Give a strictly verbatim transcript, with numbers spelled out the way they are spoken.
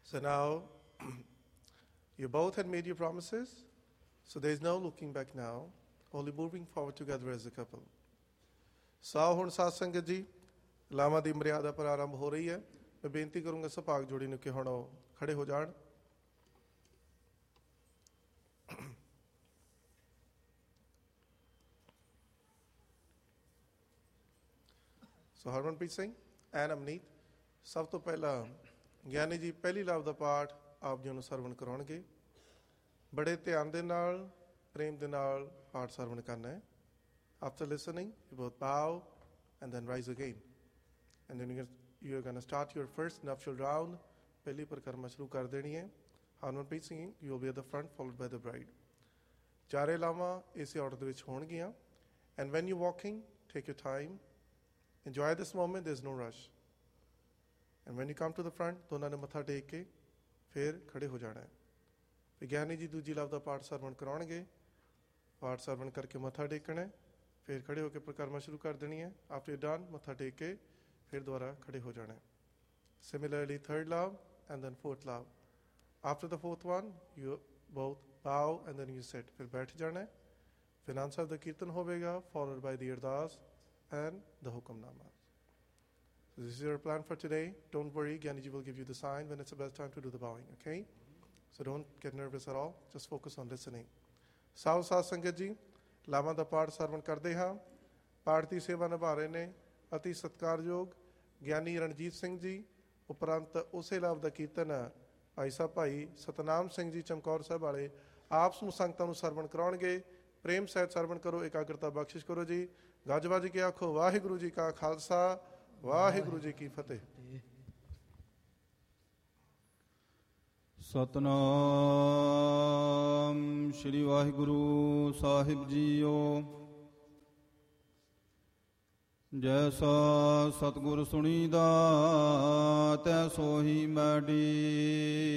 So now, you both had made your promises, so there is no looking back now, only moving forward together as a couple. ਸੋ ਹੁਣ ਸਾਧ ਸੰਗਤ ਜੀ, ਲਾਵਾਂ ਦੀ ਮਰਿਆਦਾ ਪਰ ਆਰੰਭ ਹੋ ਰਹੀ ਹੈ। ਮੈਂ ਬੇਨਤੀ ਕਰੂੰਗਾ ਸੁਭਾਗ ਜੋੜੀ ਨੂੰ ਕਿ ਹੁਣ ਉਹ ਖੜੇ ਹੋ ਜਾਣ। ਸੋ ਹਰਮਨਪ੍ਰੀਤ ਸਿੰਘ ਐਨ ਅਮਨੀਤ, ਸਭ ਤੋਂ ਪਹਿਲਾਂ ਗਿਆਨੀ ਜੀ ਪਹਿਲੀ ਲਾਭ ਦਾ ਪਾਠ ਆਪ ਜੀ ਨੂੰ ਸਰਵਣ ਕਰਾਉਣਗੇ। ਬੜੇ ਧਿਆਨ ਦੇ ਨਾਲ, ਪ੍ਰੇਮ ਦੇ ਨਾਲ ਪਾਠ ਸਰਵਣ ਕਰਨਾ ਹੈ। After listening, you both bow and then rise again. And then you're going to start your first nuptial round. ਪਹਿਲੀ ਪਰਿਕਰਮਾ ਸ਼ੁਰੂ ਕਰ ਦੇਣੀ ਹੈ। Harmanpreet Singh, you will be at the front followed by the bride. ਚਾਰੇ ਲਾਵਾਂ ਇਸੇ ਆਰਡਰ ਦੇ ਵਿੱਚ ਹੋਣਗੀਆਂ। And when you're walking, take your time. Enjoy this moment, there's no rush. And when you come to the front, ਦੋਨਾਂ ਨੇ ਮੱਥਾ ਟੇਕ ਕੇ ਫਿਰ ਖੜੇ ਹੋ ਜਾਣਾ ਹੈ। ਫਿਰ ਗਿਆਨੀ ਜੀ ਦੂਜੀ ਲਾਭ ਦਾ ਪਾਠ ਸਰਵਣ ਕਰਾਉਣਗੇ। ਪਾਠ ਸਰਵਣ ਕਰਕੇ ਮੱਥਾ ਟੇਕਣਾ ਹੈ, ਫਿਰ ਖੜੇ ਹੋ ਕੇ ਪਰਿਕਰਮਾ ਸ਼ੁਰੂ ਕਰ ਦੇਣੀ ਹੈ। ਆਫਟਰ ਯੂ ਡਨ, ਮੱਥਾ ਟੇਕ ਕੇ ਫਿਰ ਦੁਬਾਰਾ ਖੜੇ ਹੋ ਜਾਣਾ ਹੈ। Similarly, third love and then fourth love. After the fourth one, you both bow and then you sit. ਫਿਰ ਬੈਠ ਜਾਣਾ ਹੈ। ਫਿਰ ਆਨੰਦ ਸਾਹਿਬ ਦਾ ਕੀਰਤਨ ਹੋਵੇਗਾ, followed by the ਅਰਦਾਸ and the hukamnama. So this is your plan for today. Don't worry, Gyaniji will give you the sign when it's the best time to do the bowing, okay? So don't get nervous at all. Just focus on listening. ਸਾਧ ਸਾਧ ਸੰਗਤ ਜੀ, ਲਾਵਾਂ ਦਾ ਪਾਠ ਸਰਵਣ ਕਰਦੇ ਹਾਂ। ਪਾਠ ਦੀ ਸੇਵਾ ਨਿਭਾ ਰਹੇ ਨੇ ਅਤੀ ਸਤਿਕਾਰਯੋਗ ਗਿਆਨੀ ਰਣਜੀਤ ਸਿੰਘ ਜੀ। ਉਪਰੰਤ ਉਸੇ ਲਾਭ ਦਾ ਕੀਰਤਨ ਭਾਈ ਸਾਹਿਬ ਭਾਈ ਸਤਨਾਮ ਸਿੰਘ ਜੀ ਚਮਕੌਰ ਸਾਹਿਬ ਵਾਲੇ ਆਪ ਸਮੂਹ ਸੰਗਤਾਂ ਨੂੰ ਸਰਵਣ ਕਰਾਉਣਗੇ। ਪ੍ਰੇਮ ਸਹਿਤ ਸਰਵਣ ਕਰੋ, ਇਕਾਗਰਤਾ ਬਖਸ਼ਿਸ਼ ਕਰੋ ਜੀ। ਗੱਜ ਵੱਜ ਕੇ ਆਖੋ ਵਾਹਿਗੁਰੂ ਜੀ ਕਾ ਖਾਲਸਾ, ਵਾਹਿਗੁਰੂ ਜੀ ਕੀ ਫਤਿਹ। ਸਤਨਾਮ ਸ਼੍ਰੀ ਵਾਹਿਗੁਰੂ ਸਾਹਿਬ ਜੀਓ। ਜੈਸਾ ਸਤਿਗੁਰ ਸੁਣੀਦਾ ਤੈ ਸੋਹੀ ਮੈਡੀ।